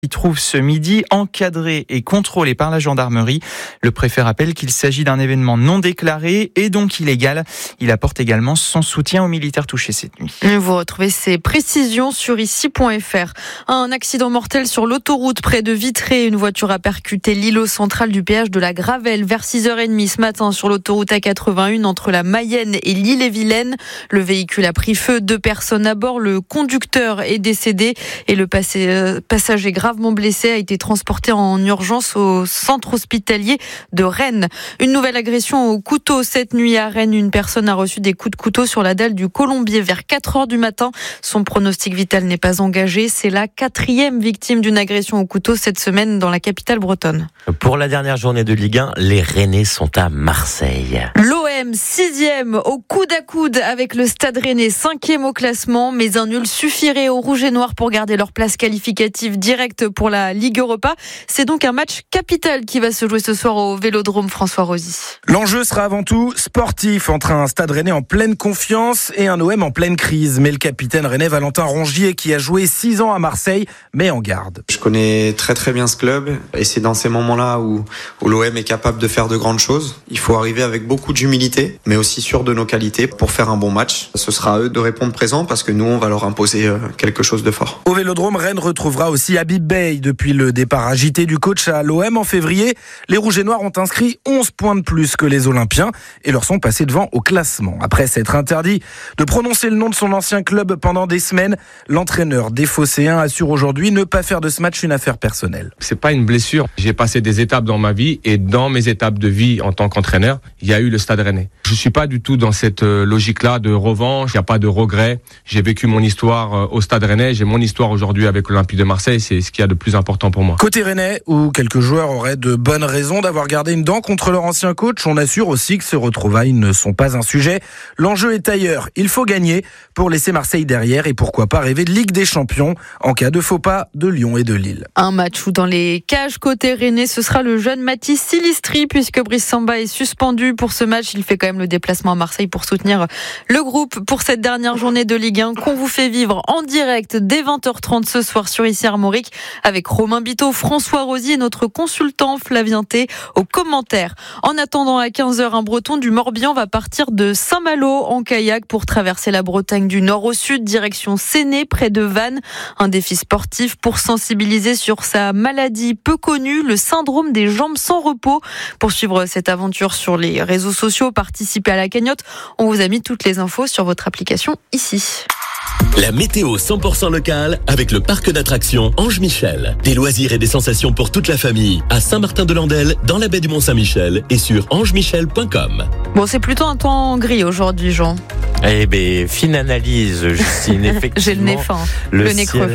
Il trouve ce midi encadré et contrôlé par la gendarmerie. Le préfet rappelle qu'il s'agit d'un événement non déclaré et donc illégal. Il apporte également son soutien aux militaires touchés cette nuit. Vous retrouvez ces précisions sur ici.fr. Un accident mortel sur l'autoroute près de Vitré. Une voiture a percuté l'îlot central du péage de la Gravelle vers 6h30 ce matin sur l'autoroute A81 entre la Mayenne et l'Ille-et-Vilaine. Le véhicule a pris feu, 2 personnes à bord. Le conducteur est décédé et le passager gravement blessé a été transporté en urgence au centre hospitalier de Rennes. Une nouvelle agression au couteau cette nuit à Rennes. Une personne a reçu des coups de couteau sur la dalle du Colombier vers 4h du matin. Son pronostic vital n'est pas engagé. C'est la 4e victime d'une agression au couteau cette semaine dans la capitale bretonne. Pour la dernière journée de Ligue 1, les Rennais sont à Marseille. L'OM 6e au coude à coude avec le Stade Rennais 5e au classement, mais un nul suffirait aux Rouges et Noirs pour garder leur place qualificative directe pour la Ligue Europa. C'est donc un match capital qui va se jouer ce soir au Vélodrome François Rosy. L'enjeu sera avant tout sportif entre un Stade Rennais en pleine confiance et un OM en pleine crise. Mais le capitaine rennais Valentin Rongier, qui a joué 6 ans à Marseille, met en garde. Je connais très très bien ce club et c'est dans ces moments-là où l'OM est capable de faire de grandes choses. Il faut arriver avec beaucoup d'humilité, mais aussi sûr de nos qualités pour faire un bon match. Ce sera à eux de répondre présent parce que nous, on va leur imposer quelque chose de fort. Au Vélodrome, Rennes retrouvera aussi Habib Beye. Depuis le départ agité du coach à l'OM en février, les Rouges et Noirs ont inscrit 11 points de plus que les Olympiens et leur sont passés devant au classement. Après s'être interdit de prononcer le nom de son ancien club pendant des semaines, l'entraîneur des Phocéens assure aujourd'hui ne pas faire de ce match une affaire personnelle. C'est pas une blessure. J'ai passé des étapes dans ma vie et dans mes étapes de vie en tant qu'entraîneur, il y a eu le Stade Rennais. Je suis pas du tout dans cette logique-là de revanche. Il n'y a pas de regret. J'ai vécu mon histoire au Stade Rennais. J'ai mon histoire aujourd'hui avec l'Olympique de Marseille. C'est ce qu'il y a de plus important pour moi. Côté rennais, où quelques joueurs auraient de bonnes raisons d'avoir gardé une dent contre leur ancien coach, on assure aussi que ces retrouvailles ne sont pas un sujet. L'enjeu est ailleurs. Il faut gagner pour laisser Marseille derrière et pourquoi pas rêver de Ligue des Champions en cas de faux pas de Lyon et de Lille. Un match où dans les cages côté rennais, ce sera le jeune Mathis Silistri puisque Brice Samba est suspendu pour ce match. Il fait quand même le déplacement à Marseille pour soutenir le groupe pour cette dernière journée de Ligue 1 qu'on vous fait vivre en direct dès 20h30 ce soir sur ici Armorique avec Romain Biteau, François Rosy et notre consultant Flavien T aux commentaires. En attendant à 15h, un Breton du Morbihan va partir de Saint-Malo en kayak pour traverser la Bretagne du nord au sud, direction Séné près de Vannes. Un défi sportif pour sensibiliser sur sa maladie peu connue, le syndrome des jambes sans repos. Pour suivre cette aventure sur les réseaux sociaux, participer à la cagnotte, on vous a mis toutes les infos sur votre application ici. La météo 100% locale avec le parc d'attractions Ange Michel. Des loisirs et des sensations pour toute la famille à Saint-Martin-de-Landelle, dans la baie du Mont-Saint-Michel et sur angemichel.com. Bon, c'est plutôt un temps gris aujourd'hui, Jean. Eh bien, fine analyse, Justine. Effectivement, j'ai le nez fin, le nez creux.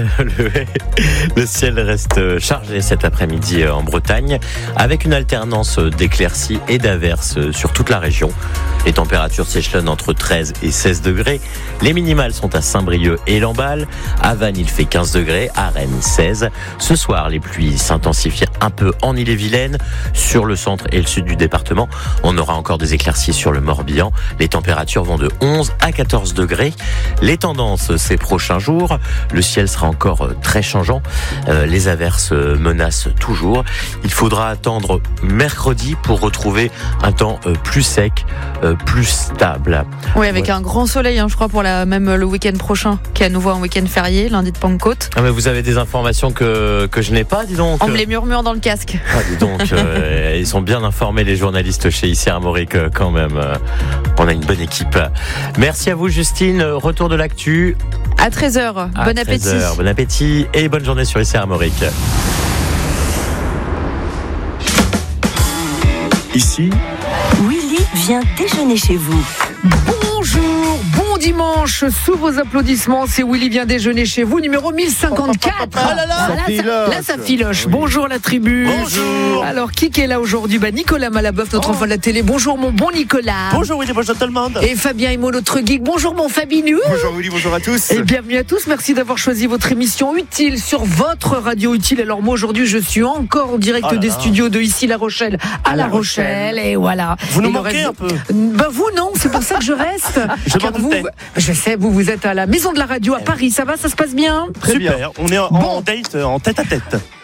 Le ciel reste chargé cet après-midi en Bretagne, avec une alternance d'éclaircies et d'averses sur toute la région. Les températures s'échelonnent entre 13 et 16 degrés. Les minimales sont à Saint-Brieuc et Lamballe. À Vannes, il fait 15 degrés. À Rennes, 16. Ce soir, les pluies s'intensifient un peu en Ille-et-Vilaine. Sur le centre et le sud du département, on aura encore des éclaircies sur le Morbihan. Les températures vont de 11 à 14 degrés. Les tendances ces prochains jours, le ciel sera encore très changeant. Les averses menacent toujours. Il faudra attendre mercredi pour retrouver un temps plus sec, plus stable. Oui, avec un grand soleil, je crois, pour même le week-end prochain, qui est à nouveau un week-end férié, lundi de Pentecôte. Ah, mais vous avez des informations que je n'ai pas, dis donc. On me les murmure dans le casque. Ah, dis donc, ils sont bien informés, les journalistes chez ici Armorique, quand même. On a une bonne équipe. Merci à vous, Justine. Retour de l'actu. À 13h. Bon appétit. 13h. Bon appétit et bonne journée sur ici Armorique. Ici, Willy vient déjeuner chez vous. Bonjour, bon dimanche, sous vos applaudissements, c'est Willy vient déjeuner chez vous, numéro 1054. Ah là là, là ça filoche. Oui. Bonjour la tribu. Bonjour. Alors qui est là aujourd'hui? Nicolas Malaboeuf, notre enfant de la télé. Bonjour mon bon Nicolas. Bonjour Willy, bonjour tout le monde. Et Fabien Imo, notre geek. Bonjour mon Fabinou. Bonjour Willy, bonjour à tous. Et bienvenue à tous, merci d'avoir choisi votre émission Utile sur votre radio Utile. Alors moi aujourd'hui je suis encore en direct des studios de ici La Rochelle à La Rochelle. Et voilà. Vous nous manquez un peu. Vous non, c'est pour ça que je reste. Car je sais, vous êtes à la Maison de la Radio à Paris, ça va, ça se passe bien? Super, on est en date, en tête à tête.